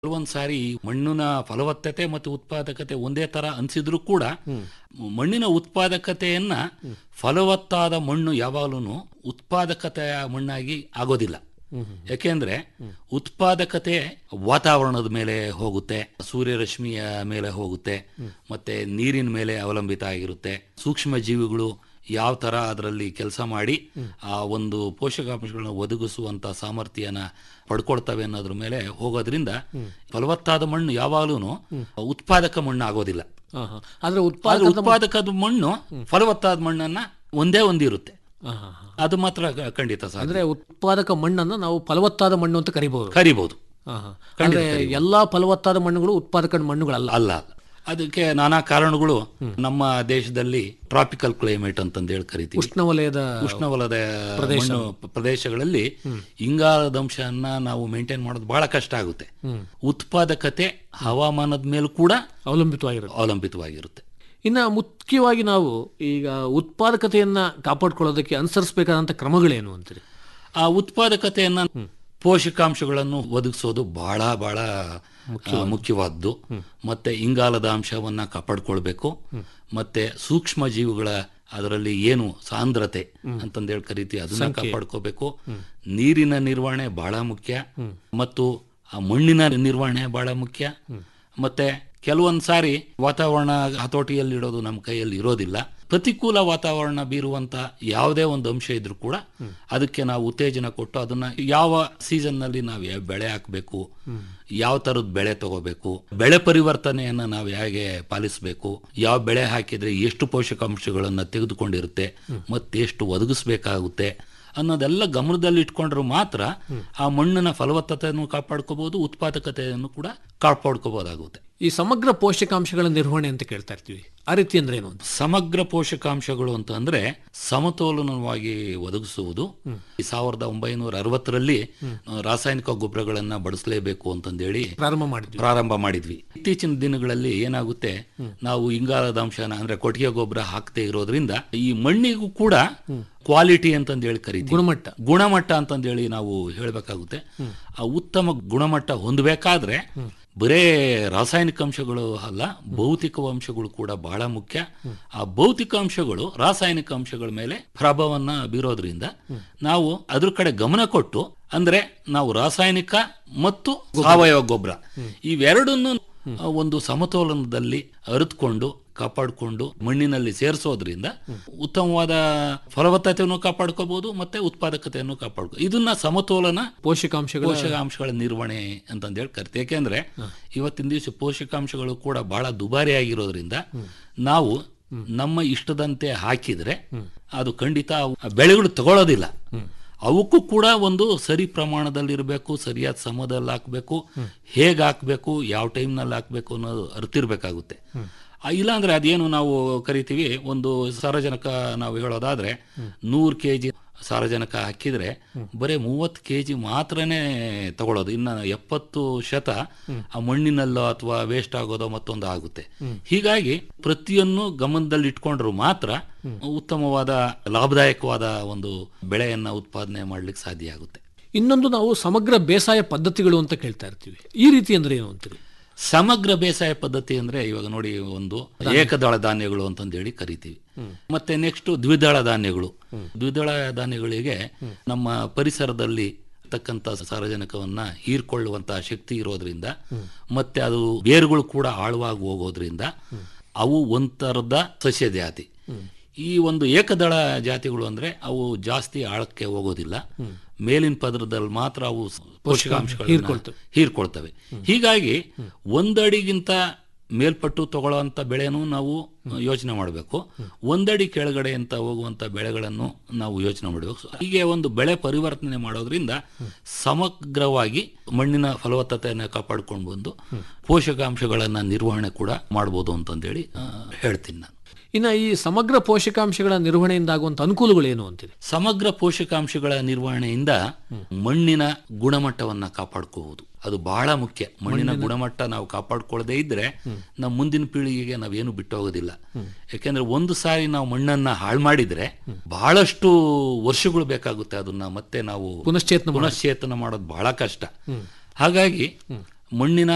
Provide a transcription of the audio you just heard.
ಕೆಲವೊಂದು ಸಾರಿ ಮಣ್ಣಿನ ಫಲವತ್ತತೆ ಮತ್ತು ಉತ್ಪಾದಕತೆ ಒಂದೇ ತರ ಅನಿಸಿದ್ರೂ ಕೂಡ ಮಣ್ಣಿನ ಉತ್ಪಾದಕತೆಯನ್ನ ಫಲವತ್ತಾದ ಮಣ್ಣು ಯಾವಾಗಲೂ ಉತ್ಪಾದಕತೆಯ ಮಣ್ಣಾಗಿ ಆಗೋದಿಲ್ಲ. ಯಾಕೆಂದ್ರೆ ಉತ್ಪಾದಕತೆ ವಾತಾವರಣದ ಮೇಲೆ ಹೋಗುತ್ತೆ, ಸೂರ್ಯರಶ್ಮಿಯ ಮೇಲೆ ಹೋಗುತ್ತೆ, ಮತ್ತೆ ನೀರಿನ ಮೇಲೆ ಅವಲಂಬಿತ ಆಗಿರುತ್ತೆ. ಸೂಕ್ಷ್ಮ ಜೀವಿಗಳು ಯಾವ ತರ ಅದರಲ್ಲಿ ಕೆಲಸ ಮಾಡಿ ಆ ಒಂದು ಪೋಷಕಾಂಶಗಳನ್ನ ಒದಗಿಸುವಂತ ಸಾಮರ್ಥ್ಯನ ಪಡ್ಕೊಳ್ತವೆ ಅನ್ನೋದ್ರ ಮೇಲೆ ಹೋಗೋದ್ರಿಂದ ಫಲವತ್ತಾದ ಮಣ್ಣು ಯಾವಾಗಲೂ ಉತ್ಪಾದಕ ಮಣ್ಣು ಆಗೋದಿಲ್ಲ. ಆದ್ರೆ ಉತ್ಪಾದಕದ ಮಣ್ಣು ಫಲವತ್ತಾದ ಮಣ್ಣನ್ನ ಒಂದೇ ಒಂದಿರುತ್ತೆ, ಅದು ಮಾತ್ರ ಖಂಡಿತ ಸಾಧ್ಯ. ಅಂದ್ರೆ ಉತ್ಪಾದಕ ಮಣ್ಣನ್ನು ನಾವು ಫಲವತ್ತಾದ ಮಣ್ಣು ಅಂತ ಕರಿಬಹುದು. ಅಂದ್ರೆ ಎಲ್ಲಾ ಫಲವತ್ತಾದ ಮಣ್ಣುಗಳು ಉತ್ಪಾದಕ ಮಣ್ಣುಗಳಲ್ಲ. ಅಲ್ಲ, ಅದಕ್ಕೆ ನಾನಾ ಕಾರಣಗಳು. ನಮ್ಮ ದೇಶದಲ್ಲಿ ಟ್ರಾಪಿಕಲ್ ಕ್ಲೈಮೇಟ್ ಅಂತಂದು ಹೇಳಿ ಕರಿತೀವಿ. ಉಷ್ಣವಲಯದ ಪ್ರದೇಶಗಳಲ್ಲಿ ಇಂಗಾಲದ ಅಂಶವನ್ನ ನಾವು ಮೇಂಟೈನ್ ಮಾಡೋದು ಬಹಳ ಕಷ್ಟ ಆಗುತ್ತೆ. ಉತ್ಪಾದಕತೆ ಹವಾಮಾನದ ಮೇಲೂ ಕೂಡ ಅವಲಂಬಿತವಾಗಿರುತ್ತೆ. ಇನ್ನ ಮುಖ್ಯವಾಗಿ ನಾವು ಈಗ ಉತ್ಪಾದಕತೆಯನ್ನ ಕಾಪಾಡಿಕೊಳ್ಳೋದಕ್ಕೆ ಅನುಸರಿಸಬೇಕಾದಂತ ಕ್ರಮಗಳೇನು ಅಂತೀರಿ? ಆ ಉತ್ಪಾದಕತೆಯನ್ನ ಪೋಷಕಾಂಶಗಳನ್ನು ಒದಗಿಸೋದು ಬಹಳ ಬಹಳ ಮುಖ್ಯವಾದ್ದು. ಮತ್ತೆ ಇಂಗಾಲದ ಅಂಶವನ್ನ ಕಾಪಾಡ್ಕೊಳ್ಬೇಕು. ಮತ್ತೆ ಸೂಕ್ಷ್ಮ ಜೀವಿಗಳ ಅದರಲ್ಲಿ ಏನು ಸಾಂದ್ರತೆ ಅಂತಂದೇಳಿ ಕರಿತೀವಿ, ಅದನ್ನ ಕಾಪಾಡ್ಕೋಬೇಕು. ನೀರಿನ ನಿರ್ವಹಣೆ ಬಹಳ ಮುಖ್ಯ, ಮತ್ತು ಆ ಮಣ್ಣಿನ ನಿರ್ವಹಣೆ ಬಹಳ ಮುಖ್ಯ. ಮತ್ತೆ ಕೆಲವೊಂದು ಸಾರಿ ವಾತಾವರಣ ಹತೋಟಿಯಲ್ಲಿಡೋದು ನಮ್ಮ ಕೈಯಲ್ಲಿ ಇರೋದಿಲ್ಲ. ಪ್ರತಿಕೂಲ ವಾತಾವರಣ ಬೀರುವಂತ ಯಾವುದೇ ಒಂದು ಅಂಶ ಇದ್ರೂ ಕೂಡ ಅದಕ್ಕೆ ನಾವು ಉತ್ತೇಜನ ಕೊಟ್ಟು ಅದನ್ನ ಯಾವ ಸೀಸನ್ ನಲ್ಲಿ ನಾವು ಯಾವ ಬೆಳೆ ಹಾಕಬೇಕು, ಯಾವ ತರದ ಬೆಳೆ ತಗೋಬೇಕು, ಬೆಳೆ ಪರಿವರ್ತನೆಯನ್ನ ನಾವು ಹೇಗೆ ಪಾಲಿಸಬೇಕು, ಯಾವ ಬೆಳೆ ಹಾಕಿದ್ರೆ ಎಷ್ಟು ಪೋಷಕಾಂಶಗಳನ್ನ ತೆಗೆದುಕೊಂಡಿರುತ್ತೆ ಮತ್ತೆ ಎಷ್ಟು ಒದಗಿಸ್ಬೇಕಾಗುತ್ತೆ ಅನ್ನೋದೆಲ್ಲ ಗಮನದಲ್ಲಿ ಇಟ್ಕೊಂಡ್ರೆ ಮಾತ್ರ ಆ ಮಣ್ಣಿನ ಫಲವತ್ತತೆಯನ್ನು ಕಾಪಾಡ್ಕೋಬಹುದು, ಉತ್ಪಾದಕತೆಯನ್ನು ಕೂಡ ಕಾಪಾಡ್ಕೋಬಹುದಾಗುತ್ತೆ. ಈ ಸಮಗ್ರ ಪೋಷಕಾಂಶಗಳ ನಿರ್ವಹಣೆ ಅಂತ ಕೇಳ್ತಾ ಇರ್ತೀವಿ, ಆ ರೀತಿ ಅಂದ್ರೆ ಏನು? ಸಮಗ್ರ ಪೋಷಕಾಂಶಗಳು ಅಂತ ಅಂದ್ರೆ ಸಮತೋಲನವಾಗಿ ಒದಗಿಸುವುದು. 1960ರಲ್ಲಿ ರಾಸಾಯನಿಕ ಗೊಬ್ಬರಗಳನ್ನ ಬಳಸಲೇಬೇಕು ಅಂತಂದೇಳಿ ಪ್ರಾರಂಭ ಮಾಡಿದ್ವಿ. ಇತ್ತೀಚಿನ ದಿನಗಳಲ್ಲಿ ಏನಾಗುತ್ತೆ, ನಾವು ಇಂಗಾಲದ ಅಂಶನ ಅಂದ್ರೆ ಕೊಟ್ಟಿಗೆ ಗೊಬ್ಬರ ಹಾಕದೇ ಇರೋದ್ರಿಂದ ಈ ಮಣ್ಣಿಗೂ ಕೂಡ ಕ್ವಾಲಿಟಿ ಅಂತಂದೇಳಿ ಕರೀತೀವಿ, ಗುಣಮಟ್ಟ ಅಂತಂದೇಳಿ ನಾವು ಹೇಳಬೇಕಾಗುತ್ತೆ. ಆ ಉತ್ತಮ ಗುಣಮಟ್ಟ ಹೊಂದಬೇಕಾದ್ರೆ ಬರೇ ರಾಸಾಯನಿಕ ಅಂಶಗಳು ಅಲ್ಲ, ಭೌತಿಕ ಅಂಶಗಳು ಕೂಡ ಬಹಳ ಮುಖ್ಯ. ಆ ಭೌತಿಕ ಅಂಶಗಳು ರಾಸಾಯನಿಕ ಅಂಶಗಳ ಮೇಲೆ ಪ್ರಭಾವವನ್ನ ಬೀರೋದ್ರಿಂದ ನಾವು ಅದ್ರ ಕಡೆ ಗಮನ ಕೊಟ್ಟು, ಅಂದ್ರೆ ನಾವು ರಾಸಾಯನಿಕ ಮತ್ತು ಸಾವಯವ ಗೊಬ್ಬರ ಇವೆರಡನ್ನು ಒಂದು ಸಮತೋಲನದಲ್ಲಿ ಅರಿತುಕೊಂಡು ಕಾಪಾಡಿಕೊಂಡು ಮಣ್ಣಿನಲ್ಲಿ ಸೇರಿಸೋದ್ರಿಂದ ಉತ್ತಮವಾದ ಫಲವತ್ತತೆಯನ್ನು ಕಾಪಾಡ್ಕೋಬಹುದು ಮತ್ತೆ ಉತ್ಪಾದಕತೆಯನ್ನು ಕಾಪಾಡ್ಕೋ. ಇದನ್ನ ಸಮತೋಲನ ಪೋಷಕಾಂಶಗಳ ನಿರ್ವಹಣೆ ಅಂತಂದೇಳಿ ಕರಿತೀವಿ. ಯಾಕೆಂದ್ರೆ ಇವತ್ತಿನ ದಿವಸ ಪೋಷಕಾಂಶಗಳು ಕೂಡ ಬಹಳ ದುಬಾರಿ ಆಗಿರೋದ್ರಿಂದ ನಾವು ನಮ್ಮ ಇಷ್ಟದಂತೆ ಹಾಕಿದ್ರೆ ಅದು ಖಂಡಿತ ಬೆಳೆಗಳು ತಗೊಳ್ಳೋದಿಲ್ಲ. ಅವಕ್ಕೂ ಕೂಡ ಒಂದು ಸರಿ ಪ್ರಮಾಣದಲ್ಲಿ ಇರಬೇಕು, ಸರಿಯಾದ ಸಮಯದಲ್ಲಿ ಹಾಕಬೇಕು, ಹೇಗೆ ಹಾಕಬೇಕು, ಯಾವ ಟೈಮ್ನಲ್ಲಿ ಹಾಕಬೇಕು ಅನ್ನೋದು ಅರ್ತಿರ್ಬೇಕಾಗುತ್ತೆ. ಇಲ್ಲಾಂದ್ರೆ ಅದೇನು ನಾವು ಕರಿತೀವಿ, ಒಂದು ಸಾರಜನಕ ನಾವು ಹೇಳೋದಾದ್ರೆ 100 kg ಸಾರಜನಕ ಹಾಕಿದ್ರೆ ಬರೀ 30 kg ಮಾತ್ರನೇ ತಗೊಳ್ಳೋದು, ಇನ್ನು 70% ಆ ಮಣ್ಣಿನಲ್ಲೋ ಅಥವಾ ವೇಸ್ಟ್ ಆಗೋದೋ ಮತ್ತೊಂದು ಆಗುತ್ತೆ. ಹೀಗಾಗಿ ಪ್ರತಿಯನ್ನು ಗಮನದಲ್ಲಿ ಇಟ್ಕೊಂಡ್ರು ಮಾತ್ರ ಉತ್ತಮವಾದ ಲಾಭದಾಯಕವಾದ ಒಂದು ಬೆಳೆಯನ್ನ ಉತ್ಪಾದನೆ ಮಾಡ್ಲಿಕ್ಕೆ ಸಾಧ್ಯ ಆಗುತ್ತೆ. ಇನ್ನೊಂದು ನಾವು ಸಮಗ್ರ ಬೇಸಾಯ ಪದ್ಧತಿಗಳು ಅಂತ ಕೇಳ್ತಾ ಇರ್ತೀವಿ, ಈ ರೀತಿ ಅಂದ್ರೆ ಏನು ಅಂತೀವಿ? ಸಮಗ್ರ ಬೇಸಾಯ ಪದ್ಧತಿ ಅಂದ್ರೆ ಇವಾಗ ನೋಡಿ, ಒಂದು ಏಕದಳ ಧಾನ್ಯಗಳು ಅಂತಂದೇಳಿ ಕರಿತೀವಿ. ಮತ್ತೆ ನೆಕ್ಸ್ಟ್ ದ್ವಿದಳ ಧಾನ್ಯಗಳು. ದ್ವಿದಳ ಧಾನ್ಯಗಳಿಗೆ ನಮ್ಮ ಪರಿಸರದಲ್ಲಿ ತಕ್ಕಂತ ಸಾರಜನಕವನ್ನ ಹೀರ್ಕೊಳ್ಳುವಂತಹ ಶಕ್ತಿ ಇರೋದ್ರಿಂದ ಮತ್ತೆ ಅದು ಬೇರುಗಳು ಕೂಡ ಆಳವಾಗಿ ಹೋಗೋದ್ರಿಂದ ಅವು ಒಂಥರದ ಸಸ್ಯ ಜಾತಿ. ಈ ಒಂದು ಏಕದಳ ಜಾತಿಗಳು ಅಂದ್ರೆ ಅವು ಜಾಸ್ತಿ ಆಳಕ್ಕೆ ಹೋಗೋದಿಲ್ಲ, ಮೇಲಿನ ಪದರದಲ್ಲಿ ಮಾತ್ರ ಅವು ಪೋಷಕಾಂಶಗಳನ್ನು ಹೀರ್ಕೊಳ್ತವೆ. ಹೀಗಾಗಿ ಒಂದಡಿಗಿಂತ ಮೇಲ್ಪಟ್ಟು ತಗೊಳ್ಳುವಂತ ಬೆಳೆನೂ ನಾವು ಯೋಚನೆ ಮಾಡಬೇಕು, ಒಂದಡಿ ಕೆಳಗಡೆ ಅಂತ ಹೋಗುವಂತ ಬೆಳೆಗಳನ್ನು ನಾವು ಯೋಚನೆ ಮಾಡಬೇಕು. ಹೀಗೆ ಒಂದು ಬೆಳೆ ಪರಿವರ್ತನೆ ಮಾಡೋದ್ರಿಂದ ಸಮಗ್ರವಾಗಿ ಮಣ್ಣಿನ ಫಲವತ್ತತೆಯನ್ನು ಕಾಪಾಡ್ಕೊಂಡು ಬಂದು ಪೋಷಕಾಂಶಗಳನ್ನ ನಿರ್ವಹಣೆ ಕೂಡ ಮಾಡ್ಬೋದು ಅಂತಂದೇಳಿ ಹೇಳ್ತೀನಿ ನಾನು. ಇನ್ನು ಈ ಸಮಗ್ರ ಪೋಷಕಾಂಶಗಳ ನಿರ್ವಹಣೆಯಿಂದ ಆಗುವಂತ ಅನುಕೂಲಗಳೇನು ಅಂತೀರಿ? ಸಮಗ್ರ ಪೋಷಕಾಂಶಗಳ ನಿರ್ವಹಣೆಯಿಂದ ಮಣ್ಣಿನ ಗುಣಮಟ್ಟವನ್ನ ಕಾಪಾಡ್ಕೋಬಹುದು, ಅದು ಬಹಳ ಮುಖ್ಯ. ಮಣ್ಣಿನ ಗುಣಮಟ್ಟ ನಾವು ಕಾಪಾಡ್ಕೊಳ್ಳದೆ ಇದ್ರೆ ನಮ್ಮ ಮುಂದಿನ ಪೀಳಿಗೆಗೆ ನಾವೇನು ಬಿಟ್ಟು ಹೋಗೋದಿಲ್ಲ. ಯಾಕೆಂದ್ರೆ ಒಂದು ಸಾರಿ ನಾವು ಮಣ್ಣನ್ನ ಹಾಳು ಮಾಡಿದ್ರೆ ಬಹಳಷ್ಟು ವರ್ಷಗಳು ಬೇಕಾಗುತ್ತೆ, ಅದನ್ನ ಮತ್ತೆ ನಾವು ಪುನಶ್ಚೇತನ ಮಾಡೋದು ಬಹಳ ಕಷ್ಟ. ಹಾಗಾಗಿ ಮಣ್ಣಿನ